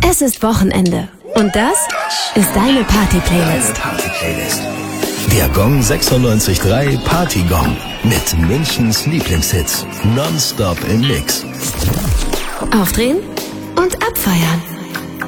Es ist Wochenende. Und das ist deine Party-Playlist. Der Gong 96.3 Party-Gong mit Münchens Lieblingshits. Nonstop im Mix. Aufdrehen und abfeiern.